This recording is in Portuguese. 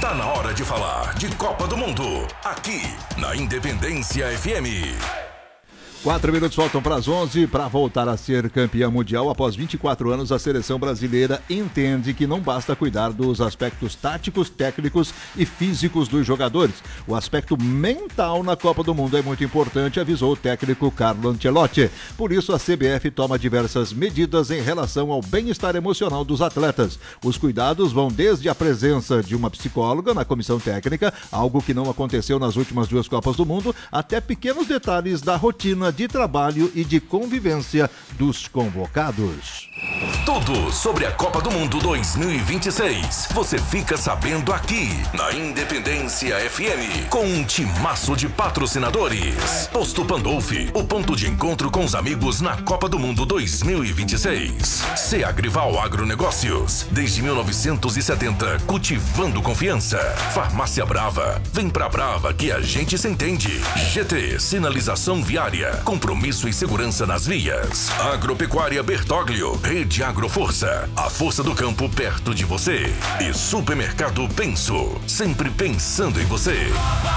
Tá na hora de falar de Copa do Mundo, aqui na Independência FM. 4 minutos faltam para as 11. Para voltar a ser campeã mundial após 24 anos, a seleção brasileira entende que não basta cuidar dos aspectos táticos, técnicos e físicos dos jogadores. O aspecto mental na Copa do Mundo é muito importante, avisou o técnico Carlo Ancelotti. Por isso, a CBF toma diversas medidas em relação ao bem-estar emocional dos atletas. Os cuidados vão desde a presença de uma psicóloga na comissão técnica, algo que não aconteceu nas últimas 2 Copas do Mundo, até pequenos detalhes da rotina de trabalho e de convivência dos convocados. Tudo sobre a Copa do Mundo 2026. Você fica sabendo aqui na Independência FM, com um timaço de patrocinadores. Posto Pandolfi, o ponto de encontro com os amigos na Copa do Mundo 2026. Agrival Agronegócios, desde 1970, cultivando confiança. Farmácia Brava, vem pra Brava que a gente se entende. GT, sinalização viária, compromisso e segurança nas vias. Agropecuária Bertoglio, Rede Agroforça, a força do campo perto de você. E Supermercado Penso, sempre pensando em você.